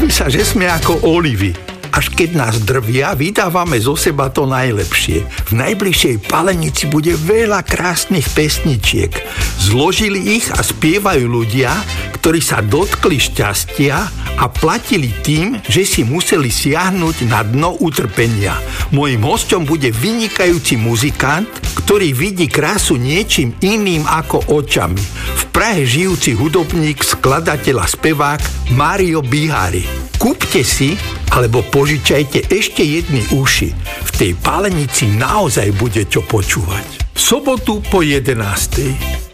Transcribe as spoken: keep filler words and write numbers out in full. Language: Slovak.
Vraví sa, že sme ako olivy. Až keď nás drvia, vydávame zo seba to najlepšie. V najbližšej palenici bude veľa krásnych pesničiek. Zložili ich a spievajú ľudia, ktorí sa dotkli šťastia a platili tým, že si museli siahnuť na dno utrpenia. Mojím hosťom bude vynikajúci muzikant, ktorý vidí krásu niečím iným ako očami. V Prahe žijúci hudobník, skladateľ a spevák Mário Bihari. Kúpte si alebo požičajte ešte jedny uši. V tej palenici naozaj bude čo počúvať. V sobotu po jedenástej.